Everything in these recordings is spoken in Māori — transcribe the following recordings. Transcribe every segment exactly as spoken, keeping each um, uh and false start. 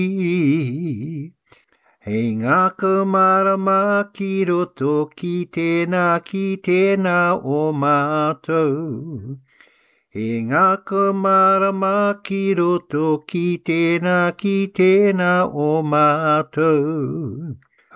Hei ngā ka marama ki roto ki tēnā ki tēnā o mātou. Hei ngā ka marama ki roto ki tēnā ki tēnā o mātou.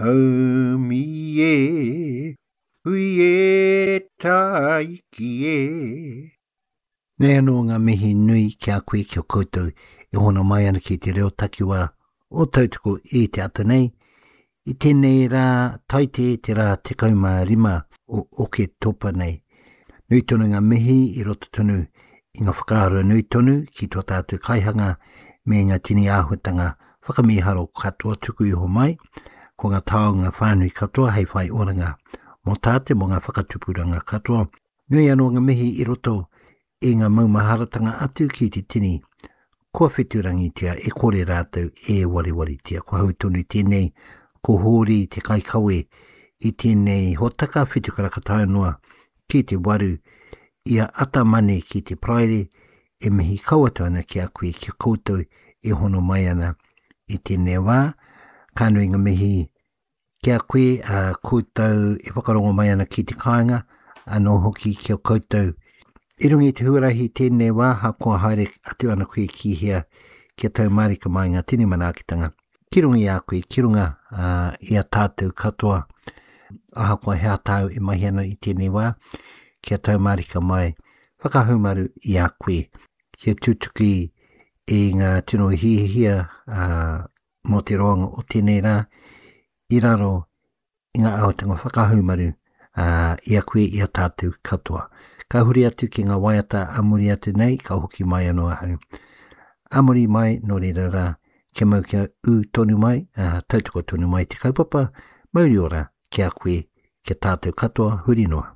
Haumi e, hui e taiki e. Nei anō ngā mihi nui kia koe kia koutou e hono mai ana ki te reo takiwa o tautoko e te ata nei. I tēnei rā taite te rā tekau mā rima o oke topa nei. Nui tonu ngā mihi i roto tonu i ngā whakaaro nui tonu ki tō tātou kaihanga me ngā tini āhuatanga whakamiharo katoa tuku iho mai, ko ngā taonga whānui katoa hei whai oranga mō tāte mō ngā whakatupuranga katoa. Nui anō ngā mihi i roto e ngā maumaharatanga atu ki te tini, kua wheturangi tia e kore rātou e wariwari tia. Kua hau tonu tēnei, ko hōri te kaikawe i tēnei hotaka whetukaraka tānoa ki te waru, ia ata mane ki te praere e mihi kauata ana ki a koe kia koutou e hono mai ana i tēnei wā. Kānui ngā mihi kia koe a koutou e whakarongo mai ana ki te kāinga, anō hoki kia koutou. I rungi te huarahi tēnei wā, ha kua haere atu ana koe ki hea kia tau marika mai ngā tini manaakitanga. Ki rungi a koe, ki runga uh, i a tātou katoa. Aha kua hea tāu e mahi ana i tēnei wā, kia tau marika mai. Whakahumaru i a koe. Kia tutuki e ngā tino hihia uh, mō te roanga o tēnei rā. I raro i ngā aotanga whakahumaru uh, i a koe i a tātou katoa. Ka huri atu ki ngā waiata amuri atu nei, ka hoki mai anō ahau. Amuri mai no reira rā, kia mau kia u tonu mai, uh, tautoko tonu mai te kaupapa, mauri ora kia koe, kia tātou katoa huri noa.